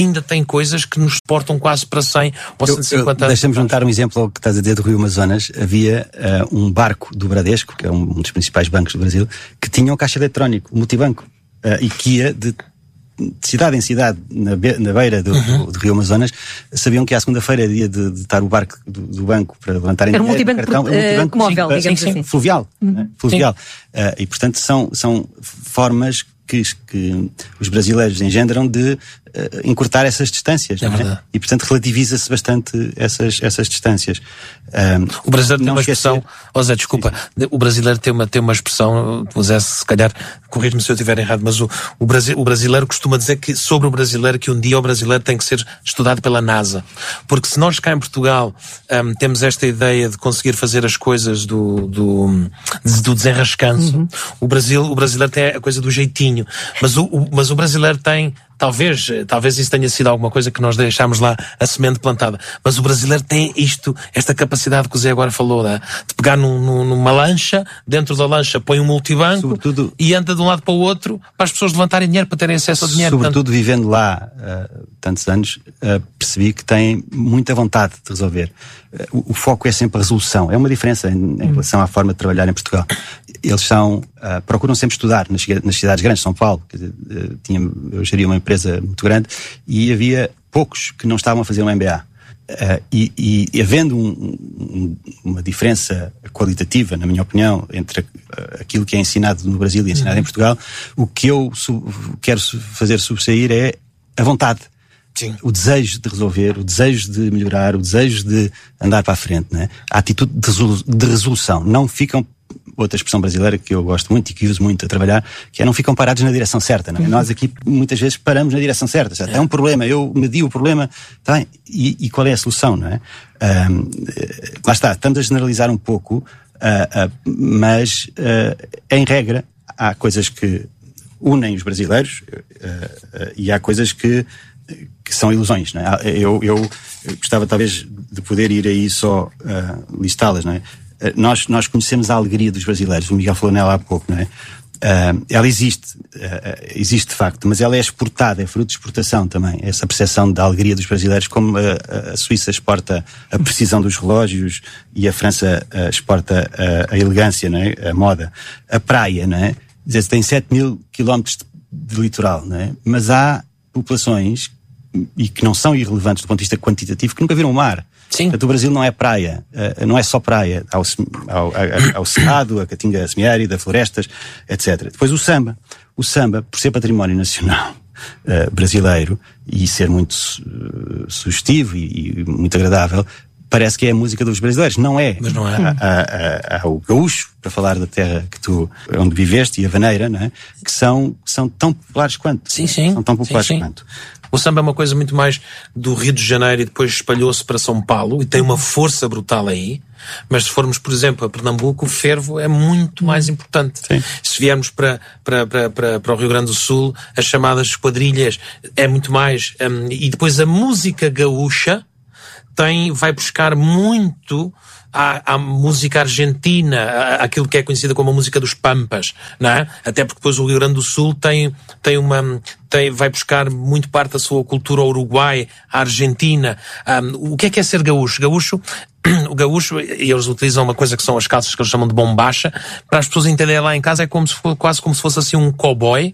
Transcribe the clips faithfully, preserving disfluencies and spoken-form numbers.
ainda tem coisas que nos portam quase para cem ou cento e cinquenta anos. Deixa-me juntar um exemplo ao que estás a dizer do Rio Amazonas. Havia uh, um barco do Bradesco, que é um, um dos principais bancos do Brasil, que tinha um caixa eletrónico, um multibanco, uh, e que ia de de cidade em cidade, na, be na beira do, uhum. do, do Rio Amazonas, sabiam que à segunda-feira era dia de, de estar o barco do, do banco para levantarem dinheiro. Era um multibanco, pro, uh, multibanco móvel, sim, digamos sim, assim. Fluvial. Uhum. Né? Fluvial. Uh, e, portanto, são, são formas que, que os brasileiros engendram de uh, encurtar essas distâncias. É né? E, portanto, relativiza-se bastante essas, essas distâncias. Um, o brasileiro tem uma expressão... Oh Zé, desculpa. Sim. O brasileiro tem uma, tem uma expressão, Zé, se calhar, corrige-me se eu estiver errado, mas o, o, Brasi, o brasileiro costuma dizer que, sobre o brasileiro, que um dia o brasileiro tem que ser estudado pela NASA. Porque se nós cá em Portugal um, temos esta ideia de conseguir fazer as coisas do, do, do desenrascanço, uhum. o, Brasil, o brasileiro tem a coisa do jeitinho. Mas o, o, mas o brasileiro tem, talvez, talvez isso tenha sido alguma coisa que nós deixámos lá a semente plantada, mas o brasileiro tem isto, esta capacidade que o Zé agora falou, né? De pegar num, num, numa lancha, dentro da lancha põe um multibanco, sobretudo, e anda de um lado para o outro para as pessoas levantarem dinheiro, para terem acesso ao dinheiro. Sobretudo Portanto, vivendo lá uh, tantos anos, uh, percebi que tem muita vontade de resolver. Uh, o, o foco é sempre a resolução. É uma diferença em, em hum. relação à forma de trabalhar em Portugal. Eles são, uh, procuram sempre estudar nas, nas cidades grandes, São Paulo, que, uh, tinha, eu geria uma empresa muito grande, e havia poucos que não estavam a fazer um M B A. Uh, e, e, e havendo um, um, uma diferença qualitativa, na minha opinião, entre uh, aquilo que é ensinado no Brasil e ensinado uhum. em Portugal, o que eu su quero fazer sobressair é a vontade. Sim. O desejo de resolver, o desejo de melhorar, o desejo de andar para a frente, né? A atitude de, resolu de resolução. Não ficam, outra expressão brasileira que eu gosto muito e que uso muito a trabalhar, que é não ficam parados na direção certa. Não é? Uhum. Nós aqui muitas vezes paramos na direção certa. Certo? É. é um problema, eu medi o problema, tá bem, e, e qual é a solução, não é? Um, lá está, estamos a generalizar um pouco, uh, uh, mas uh, em regra há coisas que unem os brasileiros uh, uh, e há coisas que que são ilusões, não é? Eu, eu, eu gostava talvez de poder ir aí só uh, listá-las, não é? Uh, nós, nós conhecemos a alegria dos brasileiros, o Miguel falou nela há pouco, não é? Uh, ela existe, uh, existe de facto, mas ela é exportada, é fruto de exportação também, essa percepção da alegria dos brasileiros, como a, a Suíça exporta a precisão dos relógios e a França uh, exporta a, a elegância, não é? A moda. A praia, não é? Dizer, tem sete mil quilómetros de, de litoral, não é? Mas há populações e que não são irrelevantes do ponto de vista quantitativo, que nunca viram o mar. Sim. Portanto, o Brasil não é praia, uh, não é só praia. Há o, ao, ao Cerrado, a Caatinga Semiárida, florestas, etcétera. Depois o samba. O samba, por ser património nacional uh, brasileiro e ser muito uh, sugestivo e, e muito agradável, parece que é a música dos brasileiros. Não é. Mas não é. Há, há, há, há o gaúcho, para falar da terra que tu, onde viveste, e a vaneira, não é? Que são, são tão populares quanto. Sim, sim. São tão populares sim, sim. quanto. O samba é uma coisa muito mais do Rio de Janeiro e depois espalhou-se para São Paulo e tem uma força brutal aí. Mas se formos, por exemplo, a Pernambuco, o fervo é muito mais importante. Sim. Se viermos para, para, para, para, para o Rio Grande do Sul, as chamadas quadrilhas é muito mais... Um, e depois a música gaúcha tem, vai buscar muito à, à música argentina, à, àquilo que é conhecida como a música dos Pampas, não é? Até porque depois o Rio Grande do Sul tem, tem uma, tem, vai buscar muito parte da sua cultura ao Uruguai, à Argentina. Um, o que é que é ser gaúcho? Gaúcho, o gaúcho, e eles utilizam uma coisa que são as calças que eles chamam de bombacha, para as pessoas entenderem lá em casa é como se fosse, quase como se fosse assim um cowboy,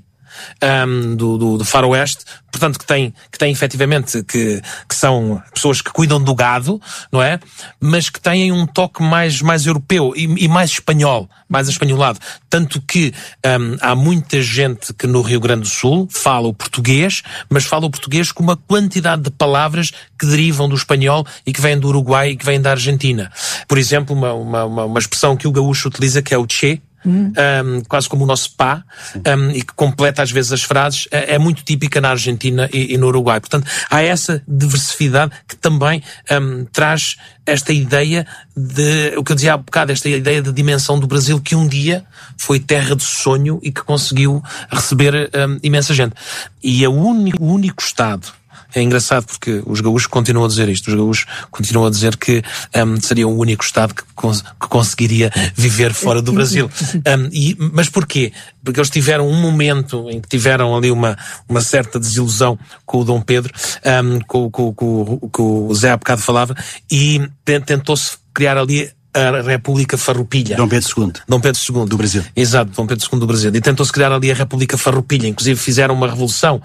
Um, do, do, do faroeste, portanto que tem, que tem efetivamente que, que são pessoas que cuidam do gado, não é? Mas que têm um toque mais, mais europeu e, e mais espanhol, mais espanholado. Tanto que um, há muita gente que no Rio Grande do Sul fala o português, mas fala o português com uma quantidade de palavras que derivam do espanhol e que vêm do Uruguai e que vêm da Argentina. Por exemplo, uma, uma, uma, uma expressão que o gaúcho utiliza, que é o che, Hum. Um, quase como o nosso pá, um, e que completa às vezes as frases, é, é muito típica na Argentina e, e no Uruguai. Portanto, há essa diversidade que também um, traz esta ideia de, o que eu dizia há bocado, esta ideia de dimensão do Brasil, que um dia foi terra de sonho e que conseguiu receber um, imensa gente. E é o único, o único Estado é engraçado porque os gaúchos continuam a dizer isto. Os gaúchos continuam a dizer que um, seria o único Estado que, cons- que conseguiria viver fora do Brasil. Um, e, mas porquê? Porque eles tiveram um momento em que tiveram ali uma, uma certa desilusão com o Dom Pedro, um, com, com, com, com o Zé há bocado falava, e tentou-se criar ali a República Farroupilha. Dom Pedro segundo. Dom Pedro segundo. Do Brasil. Exato, Dom Pedro segundo do Brasil. E tentou-se criar ali a República Farroupilha. Inclusive fizeram uma revolução.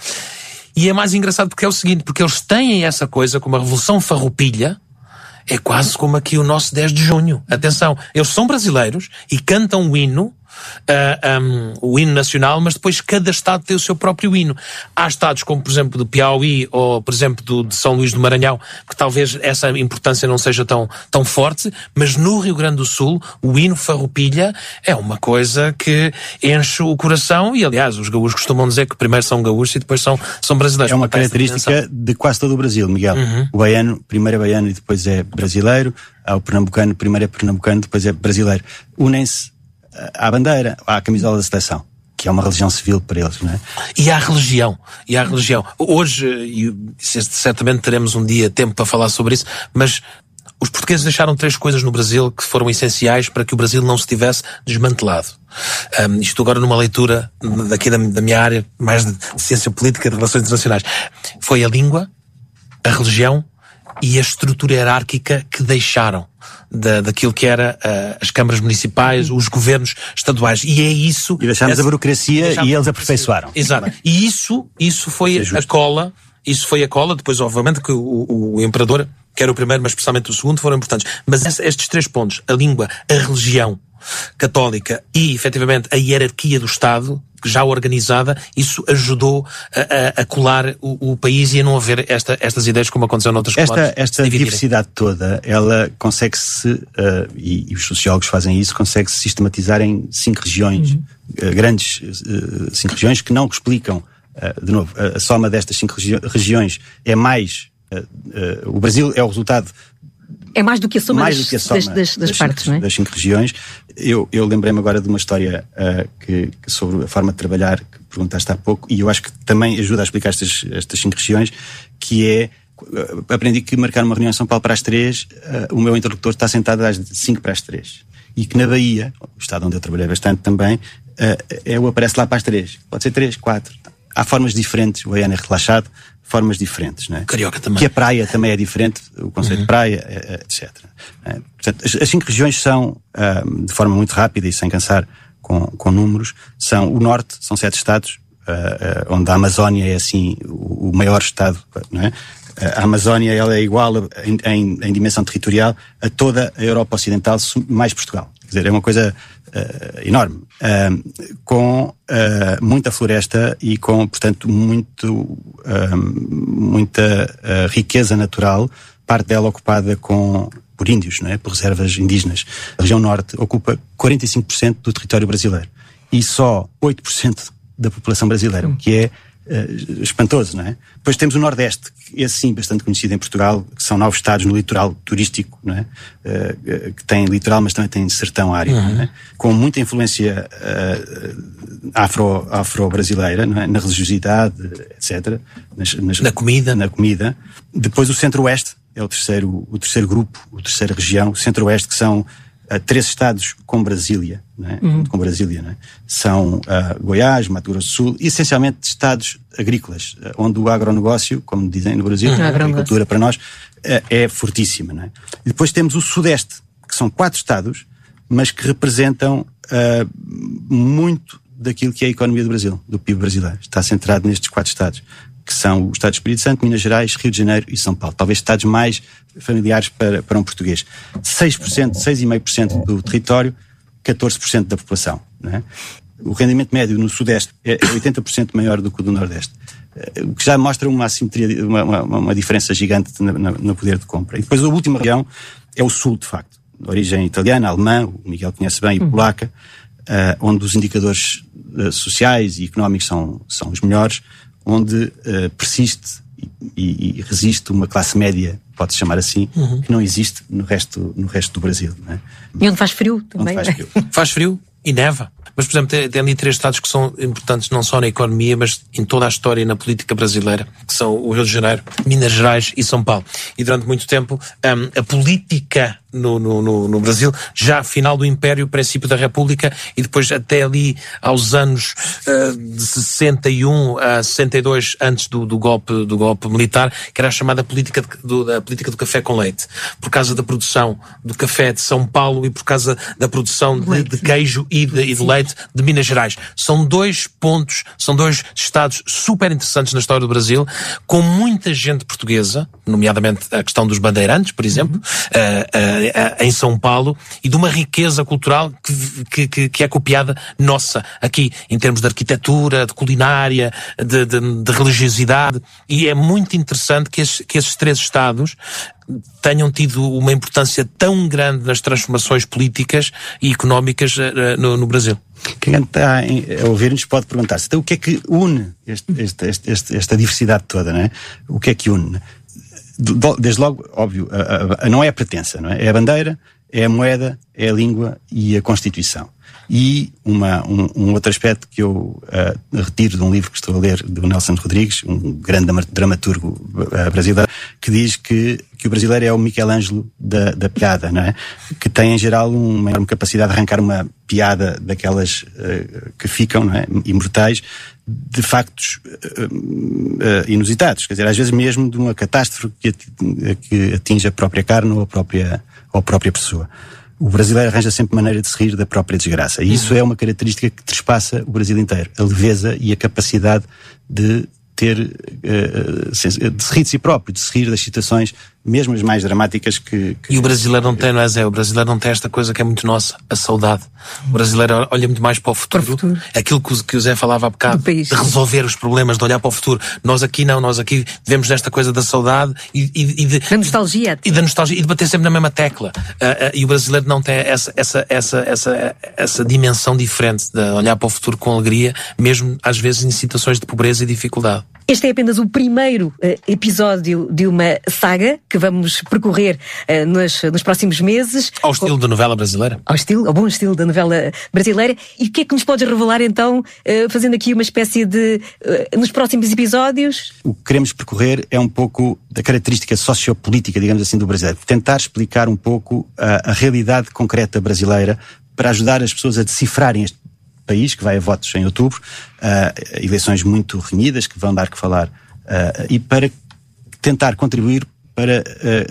E é mais engraçado porque é o seguinte, porque eles têm essa coisa como a Revolução Farroupilha, é quase como aqui o nosso dez de junho. Atenção, eles são brasileiros e cantam o hino, Uh, um, o hino nacional, mas depois cada Estado tem o seu próprio hino. Há Estados como, por exemplo, do Piauí ou, por exemplo, do, de São Luís do Maranhão, que talvez essa importância não seja tão, tão forte, mas no Rio Grande do Sul, o hino Farroupilha é uma coisa que enche o coração e, aliás, os gaúchos costumam dizer que primeiro são gaúchos e depois são, são brasileiros. É uma característica de quase todo o Brasil, Miguel. Uhum. O baiano, primeiro é baiano e depois é brasileiro. Há o pernambucano, primeiro é pernambucano, depois é brasileiro. Unem-se à bandeira, à camisola da seleção, que é uma religião civil para eles, não é? E à religião, e à religião. Hoje, e certamente teremos um dia tempo para falar sobre isso, mas os portugueses deixaram três coisas no Brasil que foram essenciais para que o Brasil não se tivesse desmantelado. Um, isto agora numa leitura daqui da, da minha área, mais de, de ciência política, de relações internacionais. Foi a língua, a religião e a estrutura hierárquica que deixaram da, daquilo que era uh, as câmaras municipais, os governos estaduais. E é isso... E deixámos essa, a burocracia deixámos e eles aperfeiçoaram. Exato. E isso, isso foi é a cola, isso foi a cola, depois obviamente que o, o imperador, que era o primeiro, mas especialmente o segundo, foram importantes. Mas essa, estes três pontos, a língua, a religião católica e, efetivamente, a hierarquia do Estado, já organizada, isso ajudou a, a, a colar o, o país e a não haver esta, estas ideias como aconteceu noutras colónias. Esta, esta diversidade toda, ela consegue-se, uh, e, e os sociólogos fazem isso, consegue-se sistematizar em cinco regiões, uhum. uh, grandes uh, cinco regiões que não explicam, uh, de novo, a, a soma destas cinco regi- regiões é mais, uh, uh, o Brasil é o resultado. É mais do que a soma, mais das, do que a soma das, das, das, das partes, cinco, não é? Das cinco regiões. Eu, eu lembrei-me agora de uma história uh, que, que sobre a forma de trabalhar, que perguntaste há pouco, e eu acho que também ajuda a explicar estas, estas cinco regiões, que é, uh, aprendi que marcar uma reunião em São Paulo para as três, uh, o meu interlocutor está sentado às cinco para as três. E que na Bahia, o estado onde eu trabalhei bastante também, uh, eu apareço lá para as três. Pode ser três, quatro. Há formas diferentes, o baiano é relaxado, formas diferentes, não é? Carioca também. Que a praia também é diferente, o conceito uhum. de praia, etcétera. É? Portanto, as, as cinco regiões são, uh, de forma muito rápida e sem cansar com, com números, são o norte, são sete estados, uh, uh, onde a Amazónia é assim o, o maior estado, não é? A Amazónia ela é igual em, em, em dimensão territorial a toda a Europa Ocidental, mais Portugal. Quer dizer, é uma coisa uh, enorme, uh, com uh, muita floresta e com, portanto, muito, uh, muita uh, riqueza natural, parte dela ocupada com, por índios, não é? Por reservas indígenas. A região norte ocupa quarenta e cinco por cento do território brasileiro e só oito por cento da população brasileira, o que é Uh, espantoso, não é? Depois temos o Nordeste, que é sim bastante conhecido em Portugal, que são nove estados no litoral turístico, não é? Uh, que tem litoral, mas também tem sertão árido, uhum. não é? Com muita influência uh, afro, afro-brasileira, não é? Na religiosidade, etcétera. Nas, nas, na comida. Na comida. Depois o Centro-Oeste é o terceiro, o terceiro grupo, a terceira região. O Centro-Oeste, que são Uh, três estados com Brasília, não é? Uhum. Com Brasília, não é? São uh, Goiás, Mato Grosso do Sul, essencialmente estados agrícolas, uh, onde o agronegócio, como dizem no Brasil, uhum. a agricultura para nós, uh, é fortíssima, não é? E depois temos o Sudeste, que são quatro estados, mas que representam uh, muito daquilo que é a economia do Brasil, do P I B brasileiro. Está centrado nestes quatro estados, que são o Estado do Espírito Santo, Minas Gerais, Rio de Janeiro e São Paulo. Talvez estados mais familiares para, para um português. seis por cento, seis vírgula cinco por cento do território, catorze por cento da população. Não é? O rendimento médio no Sudeste é oitenta por cento maior do que o do Nordeste. O que já mostra uma assimetria, uma, uma, uma diferença gigante no, no poder de compra. E depois a última região é o Sul, de facto. De origem italiana, alemã, o Miguel conhece bem, e polaca, uh, onde os indicadores uh, sociais e económicos são, são os melhores, onde uh, persiste e, e, e resiste uma classe média, pode-se chamar assim, uhum. que não existe no resto, no resto do Brasil. Não é? E onde faz frio também. Onde faz frio. Faz frio e neva. Mas, por exemplo, tem, tem ali três estados que são importantes não só na economia, mas em toda a história e na política brasileira, que são o Rio de Janeiro, Minas Gerais e São Paulo. E durante muito tempo, um, a política no, no, no, no Brasil, já final do Império, princípio da República, e depois até ali aos anos uh, de sessenta e um a sessenta e dois, antes do, do, golpe, do golpe militar, que era a chamada política, de, do, da política do café com leite. Por causa da produção do café de São Paulo e por causa da produção de, de queijo e de, e de leite de Minas Gerais. São dois pontos, são dois estados super interessantes na história do Brasil, com muita gente portuguesa, nomeadamente a questão dos bandeirantes, por exemplo, uhum. uh, uh, em São Paulo, e de uma riqueza cultural que, que, que é copiada nossa, aqui, em termos de arquitetura, de culinária, de, de, de religiosidade, e é muito interessante que esses, que esses três estados tenham tido uma importância tão grande nas transformações políticas e económicas uh, no, no Brasil. Quem está a ouvir-nos pode perguntar-se, então o que é que une este, este, este, este, esta diversidade toda, não é? O que é que une? Desde logo, óbvio, a, a, a, não é a pertença, não é? É a bandeira, é a moeda, é a língua e a Constituição. E uma, um, um outro aspecto que eu uh, retiro de um livro que estou a ler, do Nelson Rodrigues, um grande dramaturgo uh, brasileiro, que diz que, que o brasileiro é o Michelangelo da, da piada, não é? Que tem, em geral, uma enorme capacidade de arrancar uma piada daquelas uh, que ficam, não é? Imortais, de factos uh, uh, inusitados. Quer dizer, às vezes mesmo de uma catástrofe que, que atinge a própria carne ou a própria, ou a própria pessoa. O brasileiro arranja sempre maneira de se rir da própria desgraça. E isso é uma característica que trespassa o Brasil inteiro. A leveza e a capacidade de ter, uh, de se rir de si próprio, de se rir das situações, mesmo as mais dramáticas que... que... E o brasileiro não tem, não é, Zé? O brasileiro não tem esta coisa que é muito nossa, a saudade. O brasileiro olha muito mais para o futuro. Para o futuro. Aquilo que o, que o Zé falava há bocado, de resolver os problemas, de olhar para o futuro. Nós aqui não, nós aqui vivemos nesta coisa da saudade e, e, e de... Da nostalgia. E da nostalgia, e de bater sempre na mesma tecla. Uh, uh, e o brasileiro não tem essa, essa, essa, essa, essa dimensão diferente de olhar para o futuro com alegria, mesmo às vezes em situações de pobreza e dificuldade. Este é apenas o primeiro uh, episódio de uma saga que vamos percorrer uh, nos, nos próximos meses. Ao estilo da novela brasileira. Ao estilo, ao bom estilo da novela brasileira. E o que é que nos podes revelar então, uh, fazendo aqui uma espécie de... Uh, nos próximos episódios? O que queremos percorrer é um pouco da característica sociopolítica, digamos assim, do brasileiro. Tentar explicar um pouco a, a realidade concreta brasileira para ajudar as pessoas a decifrarem este país, que vai a votos em outubro, uh, eleições muito renhidas, que vão dar que falar, uh, e para tentar contribuir para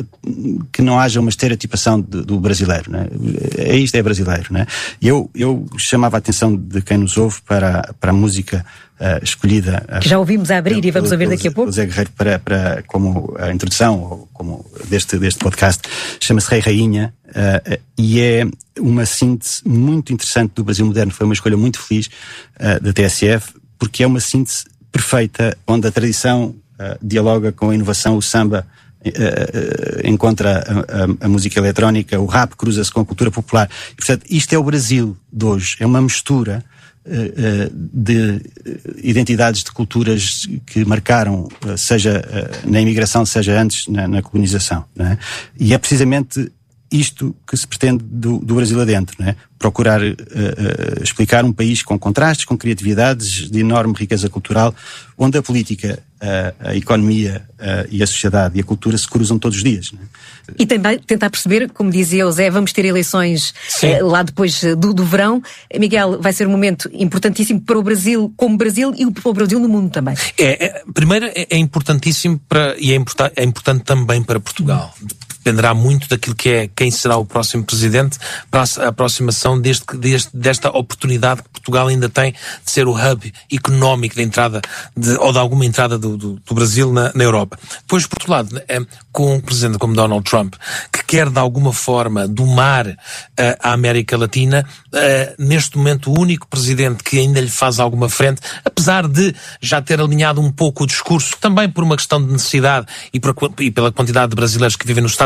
uh, que não haja uma estereotipação de, do brasileiro, né? É isto, é brasileiro, né? Eu, eu chamava a atenção de quem nos ouve para, para a música uh, escolhida... Que já ouvimos a abrir uh, e vamos ouvir daqui a pouco. Zé Guerreiro, para, para, como a introdução, ou como deste, deste podcast, chama-se Rei Rainha, uh, uh, e é uma síntese muito interessante do Brasil moderno. Foi uma escolha muito feliz uh, da T S F, porque é uma síntese perfeita, onde a tradição uh, dialoga com a inovação, o samba Uh, uh, encontra a, a, a música eletrónica, o rap cruza-se com a cultura popular. E, portanto, isto é o Brasil de hoje. É uma mistura uh, uh, de identidades de culturas que marcaram, uh, seja uh, na imigração, seja antes na, na colonização, não é? E é precisamente isto que se pretende do, do Brasil adentro, não é? Procurar uh, uh, explicar um país com contrastes, com criatividades, de enorme riqueza cultural, onde a política, uh, a economia uh, e a sociedade e a cultura se cruzam todos os dias, não é? E também tentar perceber, como dizia o Zé, vamos ter eleições uh, lá depois do, do verão. Miguel, vai ser um momento importantíssimo para o Brasil como Brasil e para o Brasil no mundo também. É, é, primeiro é, é importantíssimo para, e é, importa, é importante também para Portugal. Dependerá muito daquilo que é quem será o próximo presidente para a aproximação deste, deste, desta oportunidade que Portugal ainda tem de ser o hub económico de entrada, de, ou de alguma entrada do, do, do Brasil na, na Europa. Depois, por outro lado, é, com um presidente como Donald Trump, que quer de alguma forma domar uh, a América Latina, uh, neste momento o único presidente que ainda lhe faz alguma frente, apesar de já ter alinhado um pouco o discurso, também por uma questão de necessidade e, por, e pela quantidade de brasileiros que vivem nos Estados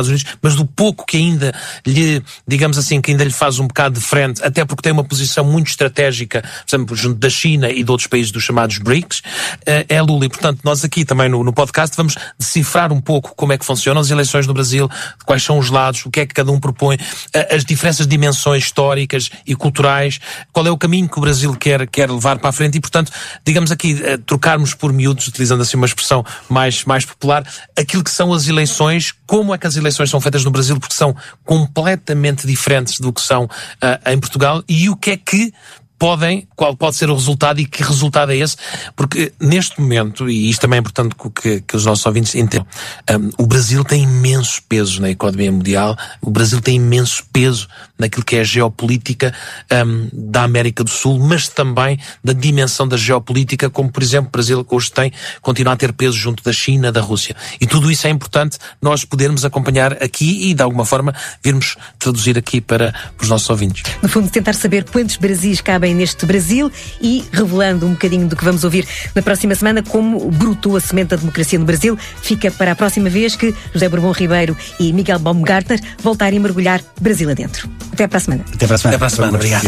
Estados Unidos, mas do pouco que ainda lhe, digamos assim, que ainda lhe faz um bocado de frente, até porque tem uma posição muito estratégica, por exemplo, junto da China e de outros países dos chamados BRICS, é Lula. E, portanto, nós aqui também no, no podcast vamos decifrar um pouco como é que funcionam as eleições no Brasil, quais são os lados, o que é que cada um propõe, as diferentes dimensões históricas e culturais, qual é o caminho que o Brasil quer, quer levar para a frente e, portanto, digamos aqui, trocarmos por miúdos, utilizando assim uma expressão mais, mais popular, aquilo que são as eleições, como é que as eleições são feitas no Brasil, porque são completamente diferentes do que são uh, em Portugal, e o que é que podem, qual pode ser o resultado e que resultado é esse, porque neste momento, e isto também é importante que, que os nossos ouvintes entendam, um, o Brasil tem imenso peso na economia mundial, o Brasil tem imenso peso naquilo que é a geopolítica um, da América do Sul, mas também da dimensão da geopolítica, como por exemplo o Brasil hoje tem, continua a ter peso junto da China, da Rússia. E tudo isso é importante nós podermos acompanhar aqui e de alguma forma virmos traduzir aqui para os nossos ouvintes. No fundo, tentar saber quantos Brasis cabem neste Brasil e revelando um bocadinho do que vamos ouvir na próxima semana, como brotou a semente da democracia no Brasil. Fica para a próxima vez que José Bourbon Ribeiro e Miguel Baumgartner voltarem a mergulhar Brasil adentro. Até para a semana. Até para a semana. Até para a semana. Obrigado.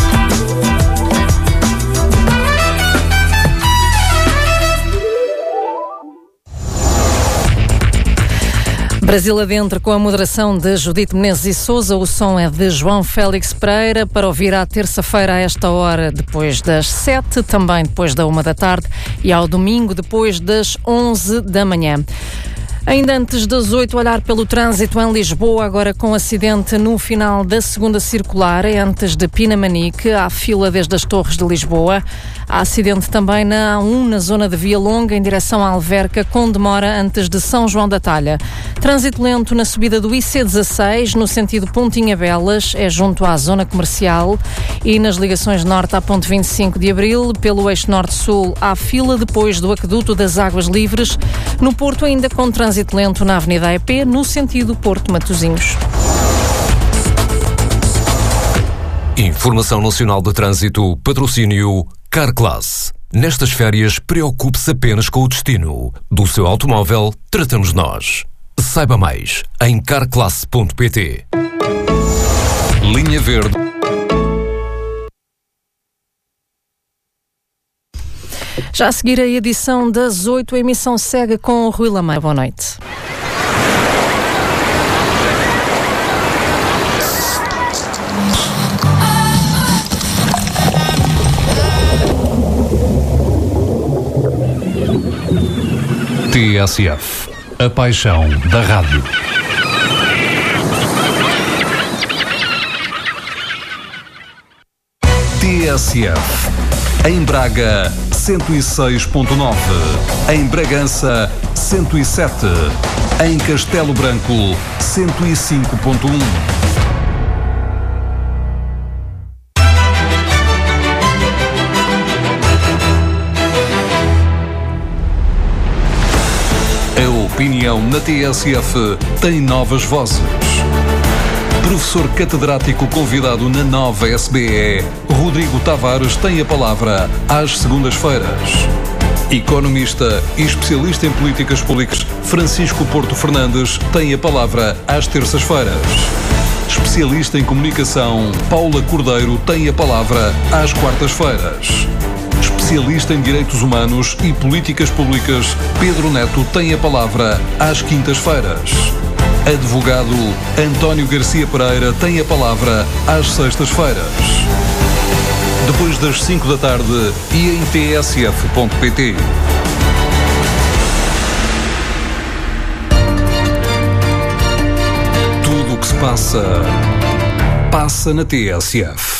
Brasil adentro com a moderação de Judite Menezes e Sousa. O som é de João Félix Pereira, para ouvir à terça-feira a esta hora, depois das sete, também depois da uma da tarde, e ao domingo depois das onze da manhã. Ainda antes das oito, olhar pelo trânsito em Lisboa, agora com acidente no final da segunda circular, antes de Pinamanique, há fila desde as Torres de Lisboa. Há acidente também na A um, na zona de Via Longa, em direção à Alverca, com demora antes de São João da Talha. Trânsito lento na subida do I C dezasseis, no sentido Pontinha Belas, é junto à zona comercial, e nas ligações norte à Ponte vinte e cinco de Abril, pelo eixo norte-sul, há fila depois do Aqueduto das Águas Livres. No Porto, ainda com trânsito lento na Avenida A E P, no sentido Porto-Matosinhos. Informação Nacional de Trânsito, patrocínio Carclass. Nestas férias, preocupe-se apenas com o destino. Do seu automóvel, tratamos nós. Saiba mais em carclass ponto pt. Linha Verde. Já a seguir a edição das oito, a emissão segue com o Rui Lameira. Boa noite. T S F, a paixão da rádio. T S F, em Braga, cento e seis ponto nove, em Bragança, cento e sete, em Castelo Branco, cento e cinco ponto um. A opinião na T S F tem novas vozes. Professor catedrático convidado na nova S B E, Rodrigo Tavares tem a palavra às segundas-feiras. Economista e especialista em políticas públicas, Francisco Porto Fernandes tem a palavra às terças-feiras. Especialista em comunicação, Paula Cordeiro tem a palavra às quartas-feiras. Especialista em direitos humanos e políticas públicas, Pedro Neto tem a palavra às quintas-feiras. Advogado António Garcia Pereira tem a palavra às sextas-feiras. Depois das cinco da tarde e em t s f ponto p t. Tudo o que se passa, passa na T S F.